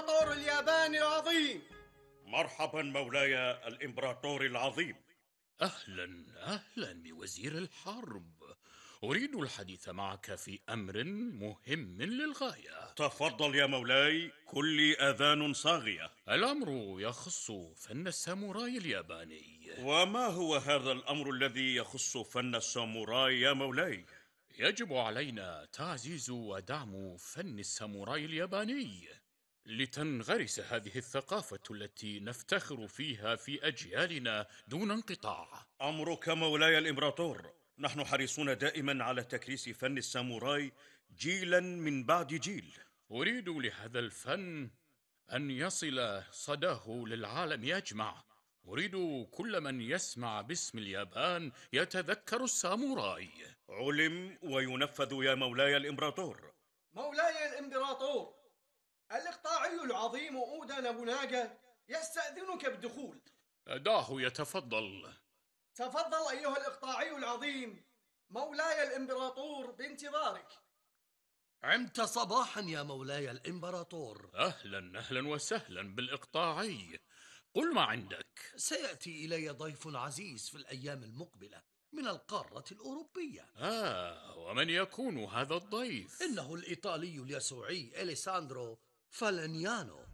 الإمبراطور الياباني العظيم. مرحبا مولاي الإمبراطور العظيم. أهلا أهلا بوزير الحرب. أريد الحديث معك في أمر مهم للغاية. تفضل يا مولاي، كل آذان صاغية. الأمر يخص فن الساموراي الياباني. وما هو هذا الأمر الذي يخص فن الساموراي يا مولاي؟ يجب علينا تعزيز ودعم فن الساموراي الياباني لتنغرس هذه الثقافة التي نفتخر فيها في أجيالنا دون انقطاع. أمرك مولاي الإمبراطور، نحن حريصون دائما على تكريس فن الساموراي جيلا من بعد جيل. أريد لهذا الفن أن يصل صداه للعالم أجمع. أريد كل من يسمع باسم اليابان يتذكر الساموراي. علم وينفذ يا مولاي الإمبراطور. مولاي الإمبراطور، الإقطاعي العظيم أودا نابوناغا يستأذنك بالدخول. دعه يتفضل. تفضل أيها الإقطاعي العظيم، مولاي الإمبراطور بانتظارك. عمت صباحا يا مولاي الإمبراطور. أهلا أهلا وسهلا بالإقطاعي. قل ما عندك. سيأتي إلي ضيف عزيز في الأيام المقبلة من القارة الأوروبية. ومن يكون هذا الضيف؟ إنه الإيطالي اليسوعي إليساندرو فالينيانو.